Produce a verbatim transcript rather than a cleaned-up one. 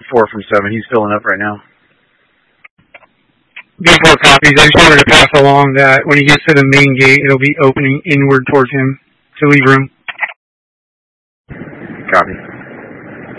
four from seven. He's filling up right now. B four copies. I just wanted to pass along that when he gets to the main gate, it'll be opening inward towards him to leave room. Copy.